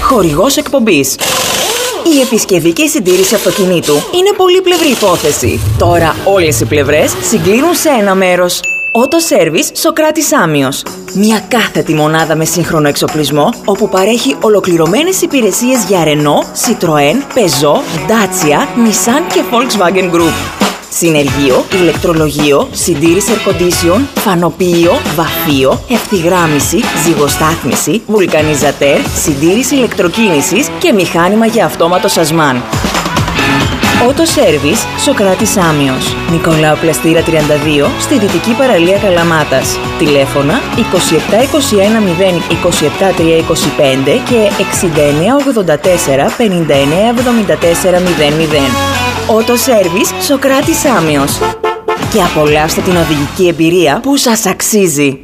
χορηγός εκπομπής. Η επισκευή και η συντήρηση αυτοκινήτου είναι πολύπλευρη υπόθεση. Τώρα όλες οι πλευρές συγκλίνουν σε ένα μέρος. Auto Service Σοκράτης Άμιος. Μια κάθετη μονάδα με σύγχρονο εξοπλισμό, όπου παρέχει ολοκληρωμένες υπηρεσίες για Renault, Citroën, Peugeot, Dacia, Nissan και Volkswagen Group. Συνεργείο, ηλεκτρολογείο, συντήρηση air condition, φανοποιείο, βαφείο, ευθυγράμμιση, ζυγοστάθμιση, βουλκανιζατέρ, συντήρηση ηλεκτροκίνησης και μηχάνημα για αυτόματο σασμάν. Auto Service Σοκράτης Άμιος. Νικολάου Πλαστήρα 32, στη Δυτική Παραλία Καλαμάτας. Τηλέφωνα 2721 0 27 325 και 6984 59 74 00. Auto Service Σοκράτης Άμιος. Και απολαύστε την οδηγική εμπειρία που σας αξίζει.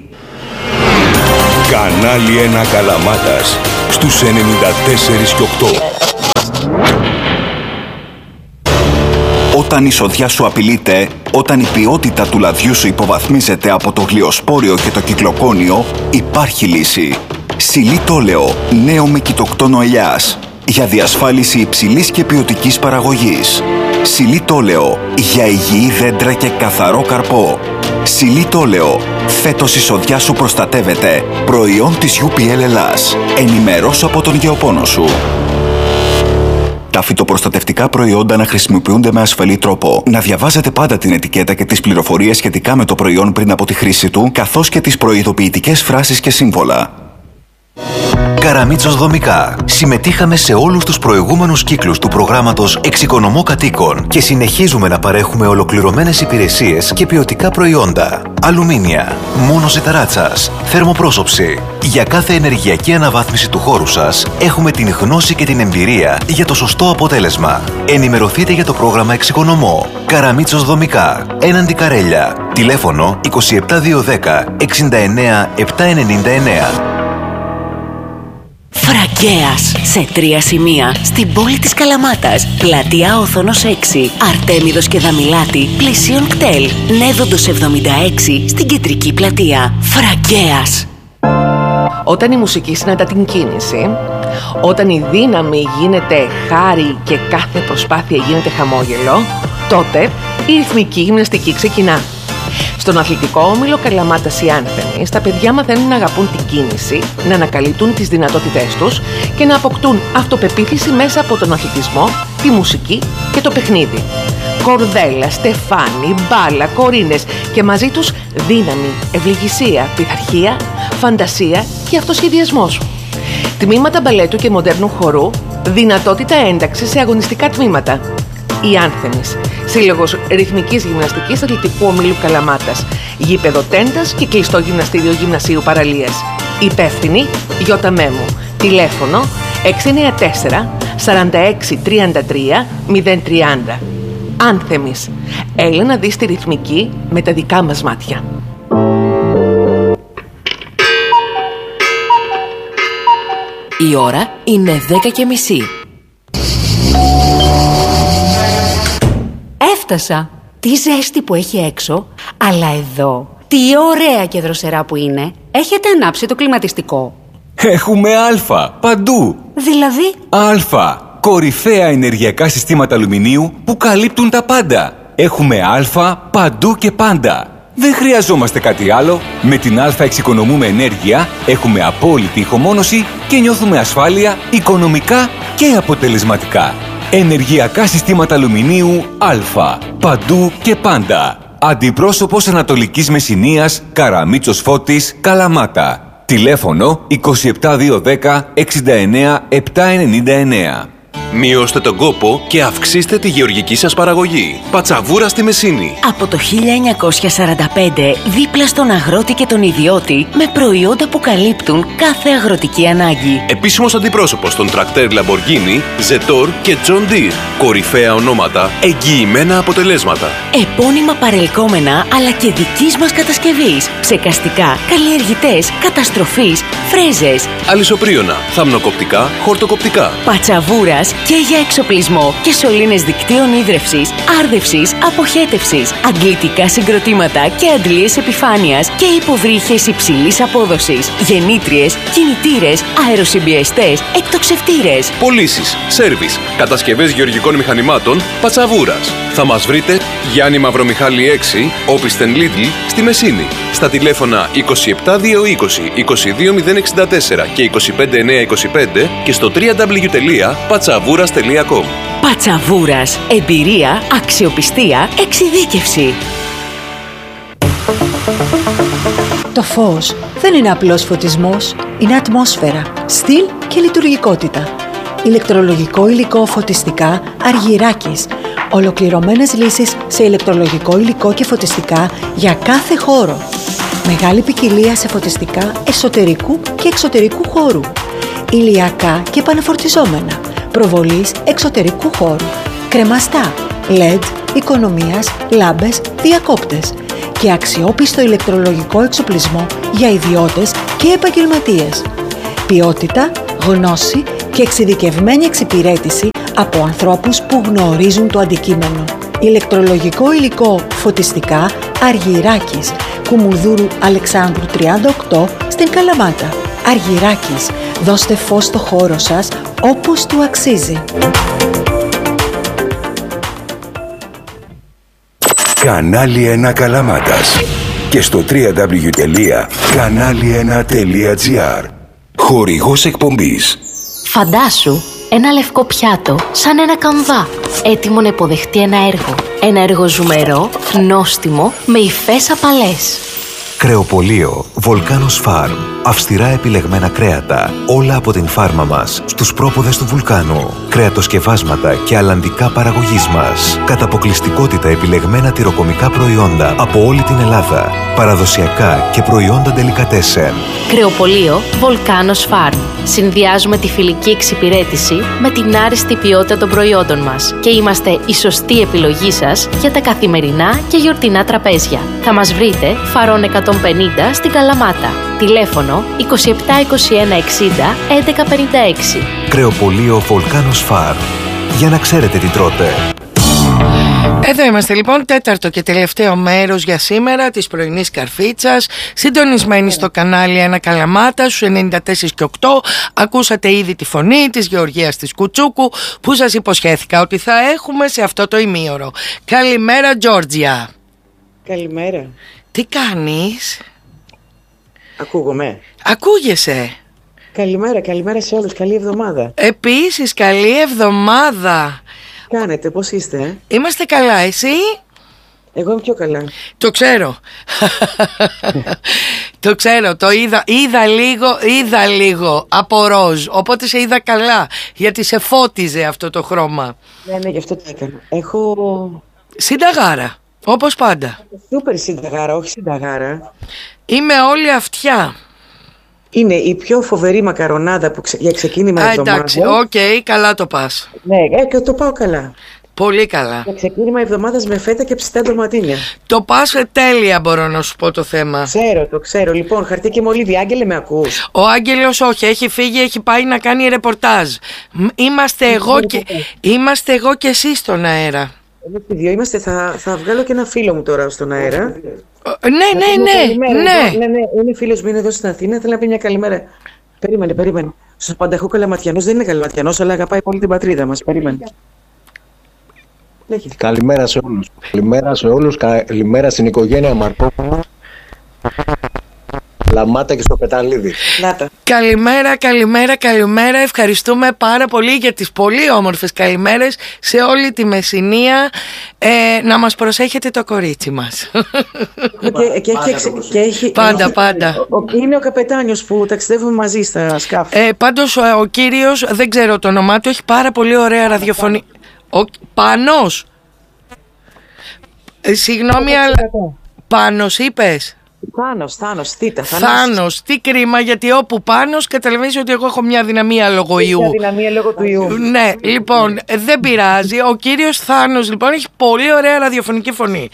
Κανάλι 1 Καλαμάτας στους 94 και 8. Όταν η σοδιά σου απειλείται, όταν η ποιότητα του λαδιού σου υποβαθμίζεται από το γλιοσπόριο και το κυκλοκόνιο, υπάρχει λύση. Σιλίτολεο, νέο με κοιτοκτόνο ελιάς, για διασφάλιση υψηλής και ποιοτικής παραγωγής. Σιλίτολεο, για υγιή δέντρα και καθαρό καρπό. Σιλίτολεο, φέτος η σοδιά σου προστατεύεται. Προϊόν της UPL Ελλάς. Ενημερώσου από τον γεωπόνο σου. Τα φυτοπροστατευτικά προϊόντα να χρησιμοποιούνται με ασφαλή τρόπο. Να διαβάζετε πάντα την ετικέτα και τις πληροφορίες σχετικά με το προϊόν πριν από τη χρήση του, καθώς και τις προειδοποιητικές φράσεις και σύμβολα. Καραμίτσος Δομικά. Συμμετείχαμε σε όλους τους προηγούμενους κύκλους του προγράμματος Εξοικονομώ Κατοίκων και συνεχίζουμε να παρέχουμε ολοκληρωμένες υπηρεσίες και ποιοτικά προϊόντα. Αλουμίνια, μόνωση ταράτσας, θερμοπρόσωψη. Για κάθε ενεργειακή αναβάθμιση του χώρου σας έχουμε την γνώση και την εμπειρία για το σωστό αποτέλεσμα. Ενημερωθείτε για το πρόγραμμα Εξοικονομώ. Καραμίτσος Δομικά. Έναντι Καρέλια. Τηλέφωνο 27210 69 799. Φραγκέας, σε 3 σημεία, στην πόλη της Καλαμάτας. Πλατεία Όθωνος 6, Αρτέμιδος και Δαμιλάτη, πλησίον κτέλ. Νέδοντος 76, στην κεντρική πλατεία. Φραγκέας. Όταν η μουσική συναντά την κίνηση, όταν η δύναμη γίνεται χάρη και κάθε προσπάθεια γίνεται χαμόγελο, τότε η ρυθμική γυμναστική ξεκινά. Στον αθλητικό όμιλο Καλαμάτας οι Άνθεμοι, τα παιδιά μαθαίνουν να αγαπούν την κίνηση, να ανακαλύπτουν τις δυνατότητές τους και να αποκτούν αυτοπεποίθηση μέσα από τον αθλητισμό, τη μουσική και το παιχνίδι. Κορδέλα, στεφάνι, μπάλα, κορίνες και μαζί τους δύναμη, ευληγησία, πειθαρχία, φαντασία και αυτοσχεδιασμός. Τμήματα μπαλέτου και μοντέρνου χορού, δυνατότητα ένταξης σε αγωνιστικά τμήματα. Οι Άνθεμις, Σύλλογος Ρυθμικής Γυμναστικής Αθλητικού Ομίλου Καλαμάτας, γήπεδο τέντας και κλειστό γυμναστήριο Γυμνασίου Παραλίας. Υπεύθυνη Γιώτα Μέμου. Τηλέφωνο 694 46 33 030. Άνθεμις. Έλα να δεις τη ρυθμική με τα δικά μας μάτια. Η ώρα είναι 10:30. Έφτασα. Τι ζέστη που έχει έξω, αλλά εδώ τι ωραία και δροσερά που είναι. Έχετε ανάψει το κλιματιστικό? Έχουμε Α παντού. Δηλαδή? Α. Κορυφαία ενεργειακά συστήματα αλουμινίου που καλύπτουν τα πάντα. Έχουμε Α παντού και πάντα. Δεν χρειαζόμαστε κάτι άλλο. Με την Α εξοικονομούμε ενέργεια, έχουμε απόλυτη ηχομόνωση και νιώθουμε ασφάλεια οικονομικά και αποτελεσματικά. Ενεργειακά συστήματα αλουμινίου Α. Παντού και πάντα. Αντιπρόσωπος Ανατολικής Μεσσηνίας, Καραμίτσος Φώτης, Καλαμάτα. Τηλέφωνο 27210 69 799. Μειώστε τον κόπο και αυξήστε τη γεωργική σας παραγωγή. Πατσαβούρα στη Μεσίνη. Από το 1945, δίπλα στον αγρότη και τον ιδιώτη, με προϊόντα που καλύπτουν κάθε αγροτική ανάγκη. Επίσημος αντιπρόσωπος των τρακτέρ Lamborghini, Zetor και John Deere. Κορυφαία ονόματα, εγγυημένα αποτελέσματα. Επώνυμα παρελκόμενα, αλλά και δικής μας κατασκευής. Ψεκαστικά, καλλιεργητές, καταστροφής, φρέζες. Αλυσοπρίωνα, θαμνοκοπτικά, χορτοκοπτικά. Πατσαβούρας και για εξοπλισμό και σωλήνες δικτύων ίδρευσης, άρδευσης, αποχέτευσης, αντλητικά συγκροτήματα και αντλίες επιφάνειας και υποβρύχες υψηλής απόδοσης, γεννήτριες, κινητήρες, αεροσυμπιεστές, εκτοξευτήρες. Πωλήσεις, σέρβις, κατασκευές γεωργικών μηχανημάτων, Πατσαβούρας. Θα μας βρείτε Γιάννη Μαυρομιχάλη 6, Όπισθεν Λίτλ, στη Μεσίνη. Στα τηλέφωνα 27220 22064 και 25925 και στο www.patsavouras.com. Πατσαβούρας. Εμπειρία, αξιοπιστία, εξειδίκευση. Το φως δεν είναι απλός φωτισμός, είναι ατμόσφαιρα, στυλ και λειτουργικότητα. Ηλεκτρολογικό υλικό φωτιστικά Αργυράκης. Ολοκληρωμένες λύσεις σε ηλεκτρολογικό υλικό και φωτιστικά για κάθε χώρο. Μεγάλη ποικιλία σε φωτιστικά εσωτερικού και εξωτερικού χώρου. Ηλιακά και επαναφορτιζόμενα. Προβολής εξωτερικού χώρου. Κρεμαστά, LED, οικονομίας, λάμπες, διακόπτες. Και αξιόπιστο ηλεκτρολογικό εξοπλισμό για ιδιώτες και επαγγελματίες. Ποιότητα, γνώση και εξειδικευμένη εξυπηρέτηση από ανθρώπους που γνωρίζουν το αντικείμενο. Ηλεκτρολογικό υλικό φωτιστικά Αργυράκης, Κουμουνδούρου Αλεξάνδρου 38 στην Καλαμάτα. Αργυράκης, δώστε φως στο χώρο σας όπως του αξίζει. Κανάλι 1 Καλαμάτας και στο www.kanali1.gr. Χορηγός εκπομπής. Φαντάσου ένα λευκό πιάτο σαν ένα καμβά, έτοιμο να υποδεχτεί ένα έργο. Ένα έργο ζουμερό, νόστιμο, με υφές απαλές. Κρεοπωλείο Volcanos Farm. Αυστηρά επιλεγμένα κρέατα, όλα από την φάρμα μας, στους πρόποδες του βουλκάνου. Κρεατοσκευάσματα και αλλαντικά παραγωγής μας. Κατά αποκλειστικότητα επιλεγμένα τυροκομικά προϊόντα από όλη την Ελλάδα. Παραδοσιακά και προϊόντα ντελικατέσεν. Κρεοπωλείο Volcanos Farm. Συνδυάζουμε τη φιλική εξυπηρέτηση με την άριστη ποιότητα των προϊόντων μας και είμαστε η σωστή επιλογή σας για τα καθημερινά και γιορτινά τραπέζια. Θα μας βρείτε Φαρών 150 στην Καλαμάτα. Τηλέφωνο 27 21 60 11 56. Κρεοπωλείο Volcanos Farm. Για να ξέρετε τι τρώτε. Εδώ είμαστε λοιπόν, τέταρτο και τελευταίο μέρος για σήμερα της πρωινής καρφίτσας, συντονισμένοι στο κανάλι 1 Καλαμάτα στους 94 και 8. Ακούσατε ήδη τη φωνή της Γεωργίας της Κουτσούκου που σας υποσχέθηκα ότι θα έχουμε σε αυτό το ημίωρο. Καλημέρα Τζόρτζια. Καλημέρα. Τι κάνεις? Ακούγομαι. Ακούγεσαι. Καλημέρα σε όλους, καλή εβδομάδα. Επίσης καλή εβδομάδα. Κάνετε, πώς είστε? Είμαστε καλά, εσύ? Εγώ είμαι πιο καλά. Το ξέρω. Το ξέρω, το είδα λίγο από ροζ. Οπότε σε είδα καλά, γιατί σε φώτιζε αυτό το χρώμα. Ναι, γι' αυτό το έκανα. Έχω... Συνταγάρα, όπως πάντα. Σούπερ συνταγάρα, όχι συνταγάρα. Είμαι όλη αυτιά. Είναι η πιο φοβερή μακαρονάδα που για ξεκίνημα εβδομάδα. Εντάξει, καλά το πας. Ναι, και το πάω καλά. Πολύ καλά. Για ξεκίνημα εβδομάδας με φέτα και ψητά ντοματίνια. Το πας τέλεια, μπορώ να σου πω το θέμα. Το ξέρω. Λοιπόν, χαρτί και μολύβι. Άγγελε, με ακούς? Ο Άγγελος όχι, έχει φύγει, έχει πάει να κάνει ρεπορτάζ. Είμαστε εγώ και εσύ στον αέρα. Εμείς οι δύο είμαστε, θα βγάλω και ένα φίλο μου τώρα στον αέρα. Ναι. Είναι φίλος μου, είναι εδώ στην Αθήνα. Θέλω να πει μια καλημέρα. Περίμενε. Στον Πανταχού Καλαματιανός δεν είναι Καλαματιανός, αλλά αγαπάει πολύ την πατρίδα μας. Περίμενε. Καλημέρα σε όλους. Καλημέρα στην οικογένεια Μαρκόπουλου. Λαμάτα και στο Πεταλίδι. Καλημέρα. Ευχαριστούμε πάρα πολύ για τις πολύ όμορφες καλημέρες σε όλη τη Μεσσηνία. Να μας προσέχετε το κορίτσι μας. Πάντα. Είναι ο καπετάνιος που ταξιδεύουμε μαζί στα σκάφη. Πάντως ο κύριος, δεν ξέρω το όνομά του, έχει πάρα πολύ ωραία ραδιοφωνία. Πάνος. Συγγνώμη, αλλά Πάνος είπες? Θάνος, τι κρίμα, γιατί όπου Πάνος καταλαβαίνεις ότι εγώ έχω μια αδυναμία λόγω ιού. Του ιού. Ναι, λοιπόν, δεν πειράζει. Ο κύριος Θάνος λοιπόν έχει πολύ ωραία ραδιοφωνική φωνή.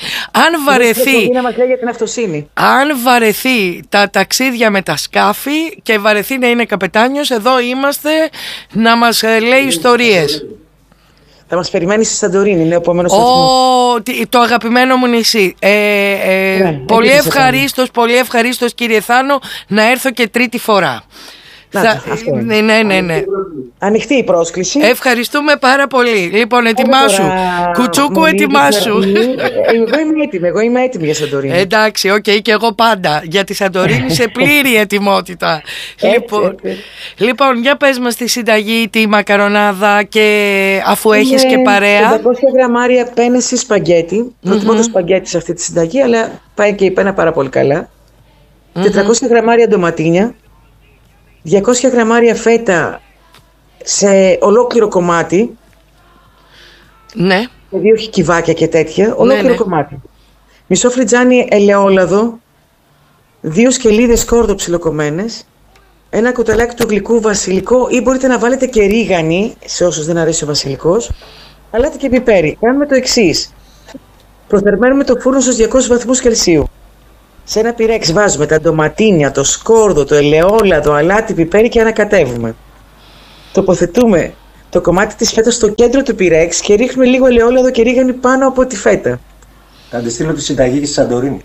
Αν βαρεθεί τα ταξίδια με τα σκάφη και βαρεθεί να είναι καπετάνιος, εδώ είμαστε να μας λέει ιστορίες. Θα μας περιμένει στη Σαντορίνη, είναι ο επόμενος σταθμός. Το αγαπημένο μου νησί. Πολύ ευχαρίστως κύριε Θάνο να έρθω και τρίτη φορά. Ναι. Ανοιχτή η πρόσκληση. Ευχαριστούμε πάρα πολύ. Λοιπόν, ετοιμάσου. Κουτσούκου, ετοιμάσου. Εγώ είμαι έτοιμη για Σαντορίνη. Εντάξει, οκ, και εγώ πάντα. Για τη Σαντορίνη σε πλήρη ετοιμότητα. Λοιπόν, για πες μας τη συνταγή, τη μακαρονάδα και αφού έχεις και παρέα. 500 γραμμάρια πένες ή σπαγκέτι. Προτιμώ το σπαγκέτι σε αυτή τη συνταγή, αλλά πάει και η πένα πάρα πολύ καλά. 400 γραμμάρια ντοματίνια. 200 γραμμάρια φέτα σε ολόκληρο κομμάτι. Ναι. Δηλαδή όχι κυβάκια και τέτοια, ολόκληρο κομμάτι. Μισό φριτζάνι ελαιόλαδο, 2 σκελίδες σκόρδο ψιλοκομμένες, ένα κουταλάκι του γλυκού βασιλικό ή μπορείτε να βάλετε και ρίγανη, σε όσους δεν αρέσει ο βασιλικός, αλάτι και πιπέρι. Κάνουμε το εξής. Προθερμαίνουμε το φούρνο στους 200 βαθμούς Κελσίου. Σε ένα πυρέξ βάζουμε τα ντοματίνια, το σκόρδο, το ελαιόλαδο, αλάτι, πιπέρι και ανακατεύουμε. Τοποθετούμε το κομμάτι της φέτας στο κέντρο του πυρέξ και ρίχνουμε λίγο ελαιόλαδο και ρίγανη πάνω από τη φέτα. Θα τη στείλω τη συνταγή και στη Σαντορίνη.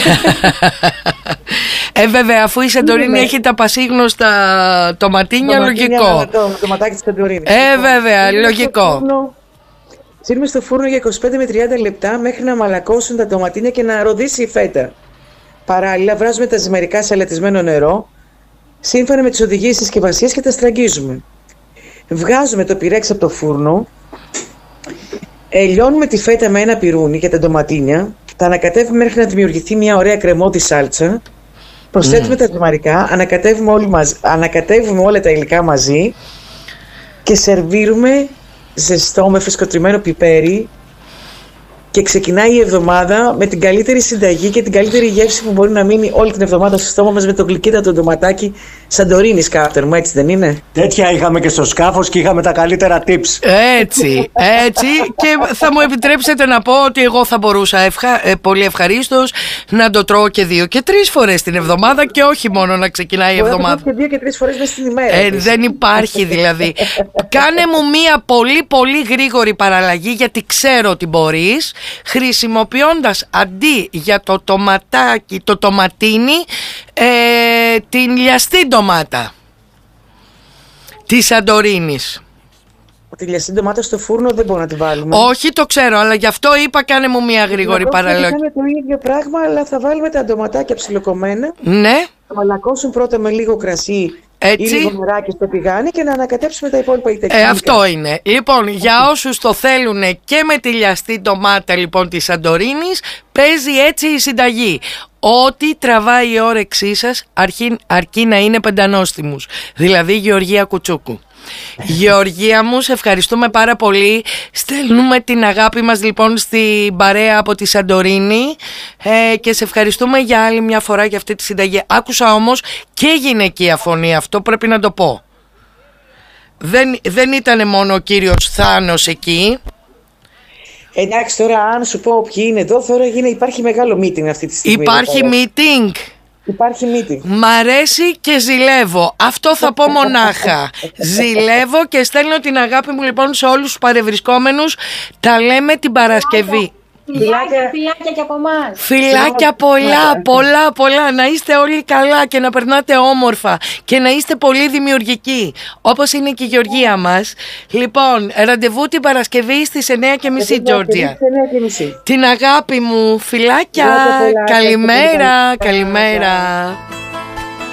Βέβαια, αφού η Σαντορίνη έχει τα πασίγνωστα τοματίνια, λογικό. Το ματάκι της Σαντορίνης. Βέβαια, λογικό. Στείλουμε στο φούρνο για 25 με 30 λεπτά μέχρι να μαλακώσουν τα τοματίνια και να ροδίσει η φέτα. Παράλληλα, βράζουμε τα ζυμερικά σαλατισμένο νερό, σύμφωνα με τις οδηγίες της συσκευασίας και τα στραγγίζουμε. Βγάζουμε το πυρέξ από το φούρνο, λιώνουμε τη φέτα με ένα πυρούνι και τα ντοματίνια, τα ανακατεύουμε μέχρι να δημιουργηθεί μια ωραία κρεμώδη σάλτσα, προσθέτουμε τα ζυμαρικά, ανακατεύουμε όλα τα υλικά μαζί και σερβίρουμε ζεστό με φρεσκοτριμμένο πιπέρι. Και ξεκινάει η εβδομάδα με την καλύτερη συνταγή και την καλύτερη γεύση που μπορεί να μείνει όλη την εβδομάδα στο στόμα μας, με το γλυκύτατο ντοματάκι Σαντορίνης, Κάπτερ μου, έτσι δεν είναι? Τέτοια είχαμε και στο σκάφος και είχαμε τα καλύτερα tips. Έτσι. Και θα μου επιτρέψετε να πω ότι εγώ θα μπορούσα πολύ ευχαρίστως να το τρώω και 2 και 3 φορές την εβδομάδα και όχι μόνο να ξεκινάει η εβδομάδα. Και 2 και 3 φορές μέσα στην ημέρα. Δεν υπάρχει δηλαδή. Κάνε μου μία πολύ γρήγορη παραλλαγή, γιατί ξέρω ότι μπορείς, χρησιμοποιώντας αντί για το τοματάκι, το τοματίνι, την λιαστή ντομάτα της Σαντορίνης. Τη λιαστή ντομάτα στο φούρνο δεν μπορούμε να τη βάλουμε. Όχι, το ξέρω, αλλά γι' αυτό είπα κάνε μου μια γρήγορη παραλλαγή. Θα κάνουμε το ίδιο πράγμα, αλλά θα βάλουμε τα ντοματάκια ψιλοκομμένα. Ναι. Θα μαλακώσουν πρώτα με λίγο κρασί ή λίγο νεράκι στο τηγάνι και να ανακατέψουμε τα υπόλοιπα ητεχνικά. Αυτό είναι. Λοιπόν, για όσους το θέλουν και με τη λιαστή ντομάτα λοιπόν της Σαντορίνης, παίζει έτσι η συνταγή. Ό,τι τραβάει η όρεξή σας αρκεί να είναι πεντανόστιμους. Δηλαδή Γεωργία Κουτσούκου. Γεωργία μου, σε ευχαριστούμε πάρα πολύ. Στέλνουμε την αγάπη μας λοιπόν στην παρέα από τη Σαντορίνη και σε ευχαριστούμε για άλλη μια φορά για αυτή τη συνταγή. Άκουσα όμως και γυναικεία φωνή, αυτό πρέπει να το πω. Δεν ήταν μόνο ο κύριος Θάνος εκεί. Εντάξει, τώρα αν σου πω ποιοι είναι εδώ, τώρα υπάρχει μεγάλο meeting αυτή τη στιγμή. Υπάρχει meeting. Υπάρχει meeting. Μ' αρέσει και ζηλεύω. Αυτό θα πω μονάχα. Ζηλεύω και στέλνω την αγάπη μου λοιπόν σε όλους τους παρευρισκόμενους. Τα λέμε την Παρασκευή. Φιλάκια και από εμάς. Φιλάκια πολλά. Να είστε όλοι καλά και να περνάτε όμορφα και να είστε πολύ δημιουργικοί, όπως είναι και η Γεωργία μας. Λοιπόν, ραντεβού την Παρασκευή στις 9:30, Τζόρτζια. Την αγάπη μου. Φιλάκια. Καλημέρα.